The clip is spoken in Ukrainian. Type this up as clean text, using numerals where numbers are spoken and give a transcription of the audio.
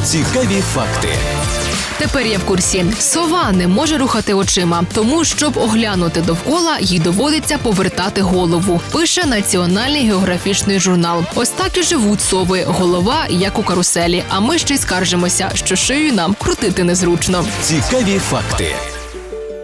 Цікаві факти. Тепер я в курсі. Сова не може рухати очима, тому, щоб оглянути довкола, їй доводиться повертати голову, пише Національний географічний журнал. Ось так і живуть сови. Голова, як у каруселі. А ми ще й скаржимося, що шию нам крутити незручно. Цікаві факти.